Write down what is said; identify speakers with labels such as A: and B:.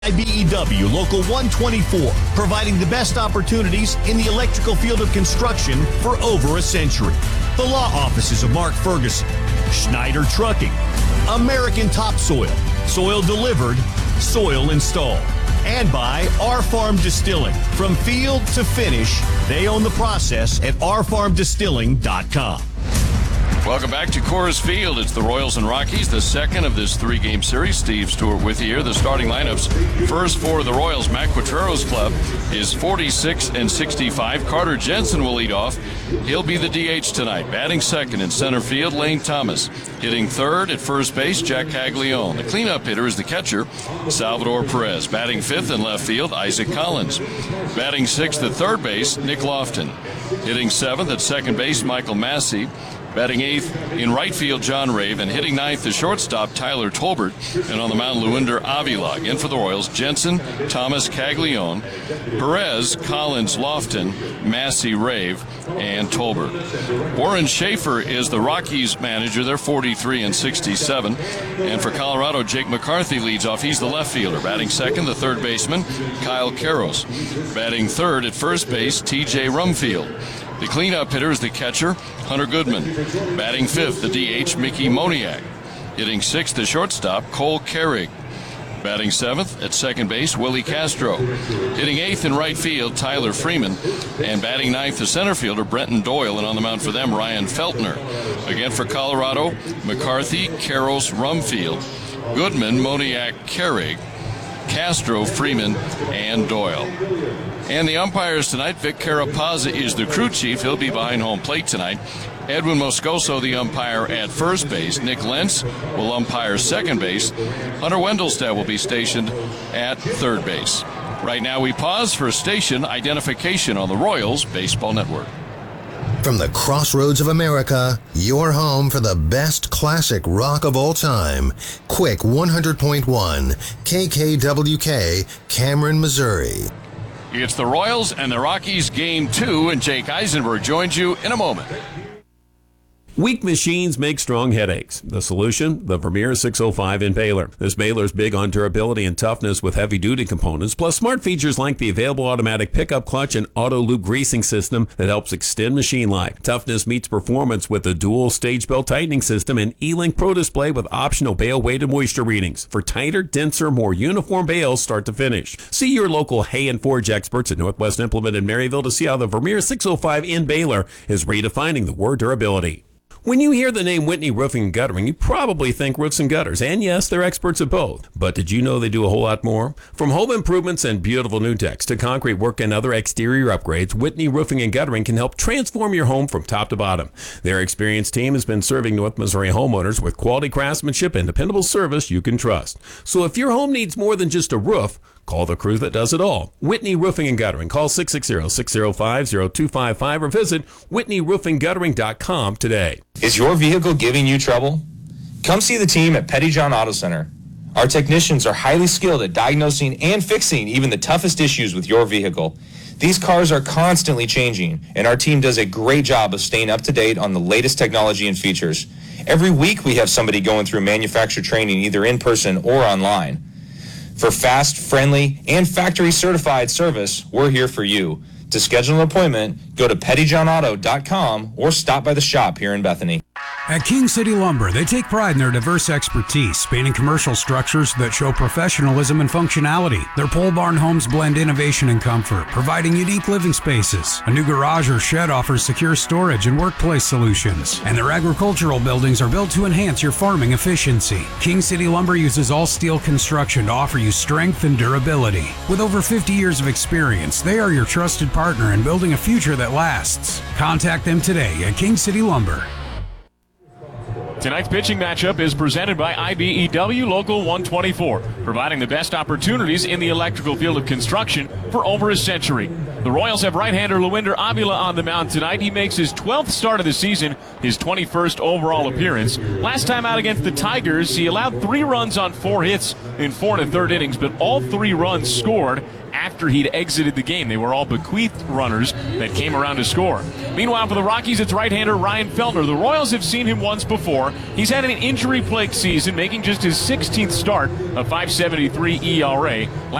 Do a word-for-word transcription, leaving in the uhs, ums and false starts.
A: I B E W Local one twenty-four, providing the best opportunities in the electrical field of construction for over a century. The law offices of Mark Ferguson, Schneider Trucking, American Topsoil, soil delivered, soil installed, and by Our Farm Distilling. From field to finish, they own the process at our farm distilling dot com.
B: Welcome back to Coors Field. It's the Royals and Rockies, the second of this three-game series. Steve Stewart with you here. The starting lineups. First for the Royals, Matt Quatrero's club is forty-six and sixty-five. Carter Jensen will lead off. He'll be the D H tonight. Batting second in center field, Lane Thomas. Hitting third at first base, Jack Caglione. The cleanup hitter is the catcher, Salvador Perez. Batting fifth in left field, Isaac Collins. Batting sixth at third base, Nick Lofton. Hitting seventh at second base, Michael Massey. Batting eighth in right field, John Rave, and hitting ninth the shortstop, Tyler Tolbert. And on the mound, Luinder Avila. In for the Royals, Jensen, Thomas, Caglione, Perez, Collins, Lofton, Massey, Rave, and Tolbert. Warren Schaefer is the Rockies manager. They're forty-three and sixty-seven. And for Colorado, Jake McCarthy leads off. He's the left fielder. Batting second, the third baseman, Kyle Karros. Batting third at first base, T J Rumfield. The cleanup hitter is the catcher, Hunter Goodman. Batting fifth, the D H, Mickey Moniak. Hitting sixth, the shortstop, Cole Carrig. Batting seventh at second base, Willie Castro. Hitting eighth in right field, Tyler Freeman. And batting ninth, the center fielder, Brenton Doyle. And on the mound for them, Ryan Feltner. Again for Colorado, McCarthy, Karros, Rumfield, Goodman, Moniak, Carrig, Castro, Freeman, and Doyle. And the umpires tonight, Vic Carapazza is the crew chief. He'll be behind home plate tonight. Edwin Moscoso, the umpire at first base. Nick Lentz will umpire second base. Hunter Wendelstedt will be stationed at third base. Right now we pause for station identification on the Royals Baseball Network.
C: From the crossroads of America, your home for the best classic rock of all time. Quick one hundred point one, K K W K, Cameron, Missouri.
B: It's the Royals and the Rockies game two, and Jake Eisenberg joins you in a moment.
D: Weak machines make strong headaches. The solution? The Vermeer six oh five in Baylor. This Baylor's big on durability and toughness with heavy-duty components, plus smart features like the available automatic pickup clutch and auto-loop greasing system that helps extend machine life. Toughness meets performance with a dual stage belt tightening system and E-Link Pro display with optional bale weight and moisture readings for tighter, denser, more uniform bales start to finish. See your local Hay and Forge experts at Northwest Implement in Maryville to see how the Vermeer six oh five in Baylor is redefining the word durability. When you hear the name Whitney Roofing and Guttering, you probably think roofs and gutters. And yes, they're experts at both. But did you know they do a whole lot more? From home improvements and beautiful new decks to concrete work and other exterior upgrades, Whitney Roofing and Guttering can help transform your home from top to bottom. Their experienced team has been serving North Missouri homeowners with quality craftsmanship and dependable service you can trust. So if your home needs more than just a roof, call the crew that does it all. Whitney Roofing and Guttering. Call six six zero, six zero five, zero two five five or visit whitney roofing guttering dot com today.
E: Is your vehicle giving you trouble? Come see the team at Pettyjohn Auto Center. Our technicians are highly skilled at diagnosing and fixing even the toughest issues with your vehicle. These cars are constantly changing, and our team does a great job of staying up to date on the latest technology and features. Every week we have somebody going through manufacturer training either in person or online. For fast, friendly, and factory-certified service, we're here for you. To schedule an appointment, go to pettyjohn auto dot com or stop by the shop here in Bethany.
F: At King City Lumber, they take pride in their diverse expertise, spanning commercial structures that show professionalism and functionality. Their pole barn homes blend innovation and comfort, providing unique living spaces. A new garage or shed offers secure storage and workplace solutions. And their agricultural buildings are built to enhance your farming efficiency. King City Lumber uses all steel construction to offer you strength and durability. With over fifty years of experience, they are your trusted partner in building a future that lasts. Contact them today at King City Lumber.
G: Tonight's pitching matchup is presented by I B E W Local one twenty-four, providing the best opportunities in the electrical field of construction for over a century. The Royals have right-hander Luinder Avila on the mound tonight. He makes his twelfth start of the season, his twenty-first overall appearance. Last time out against the Tigers, he allowed three runs on four hits in four and a third innings, but all three runs scored after he'd exited the game. They were all bequeathed runners that came around to score. Meanwhile, for the Rockies, it's right-hander Ryan Feltner. The Royals have seen him once before. He's had an injury-plagued season, making just his sixteenth start, a five seventy-three E R A.